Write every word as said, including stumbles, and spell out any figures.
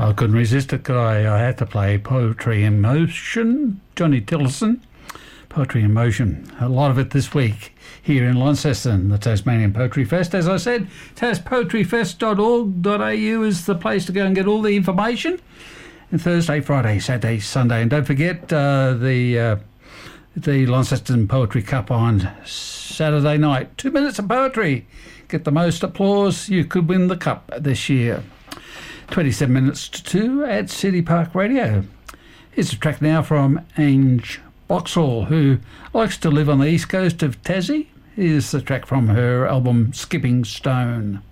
I couldn't resist it, could I? I had to play Poetry in Motion, Johnny Tillotson. Poetry in Motion. A lot of it this week here in Launceston, the Tasmanian Poetry Fest. As I said, tas poetry fest dot org dot a u is the place to go and get all the information. And Thursday, Friday, Saturday, Sunday. And don't forget uh, the uh, the Launceston Poetry Cup on Saturday night. Two minutes of poetry. Get the most applause. You could win the cup this year. twenty-seven minutes to two at City Park Radio. Here's a track now from Ange Boxall, who likes to live on the east coast of Tassie. Here's the track from her album Skipping Stone.